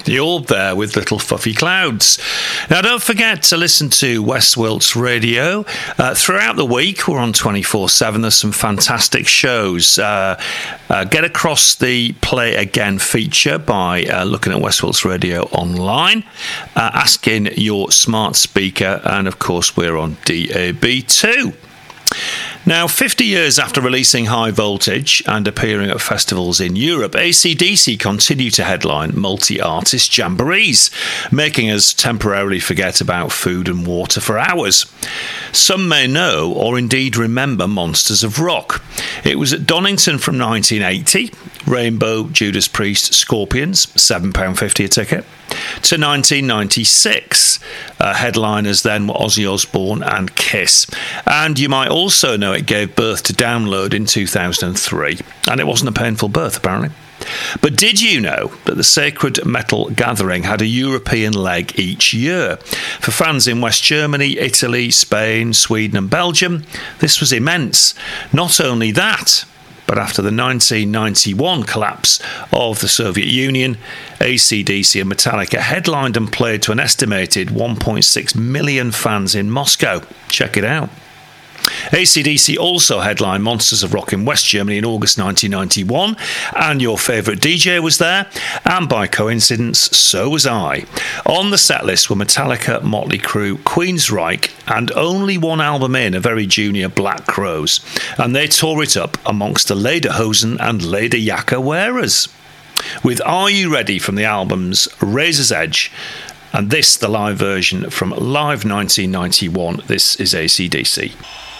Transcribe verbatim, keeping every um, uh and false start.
The Orb there with Little Fluffy Clouds. Now, don't forget to listen to West Wilts Radio. Uh, throughout the week, we're on twenty-four seven. There's some fantastic shows. Uh, uh, get across the Play Again feature by uh, looking at West Wilts Radio online, uh, asking your smart speaker, and of course, we're on D A B too. Now, fifty years after releasing High Voltage and appearing at festivals in Europe, A C D C continue to headline multi-artist jamborees, making us temporarily forget about food and water for hours. Some may know or indeed remember Monsters of Rock. It was at Donington from nineteen eighty, Rainbow, Judas Priest, Scorpions, seven pounds fifty a ticket, to nineteen ninety-six. Uh, headliners then were Ozzy Osbourne and Kiss. And you might also know it gave birth to Download in two thousand three. And it wasn't a painful birth, apparently. But did you know that the Sacred Metal Gathering had a European leg each year? For fans in West Germany, Italy, Spain, Sweden and Belgium, this was immense. Not only that, but after the nineteen ninety-one collapse of the Soviet Union, A C D C and Metallica headlined and played to an estimated one point six million fans in Moscow. Check it out. A C D C also headlined Monsters of Rock in West Germany in August nineteen ninety-one, and your favourite D J was there, and by coincidence, so was I. On the set list were Metallica, Motley Crue, Queensryche, and only one album in, a very junior Black Crowes, and they tore it up amongst the Lederhosen and Lederjacke wearers. With Are You Ready from the albums Razor's Edge, and this, the live version from Live nineteen ninety-one, this is A C D C.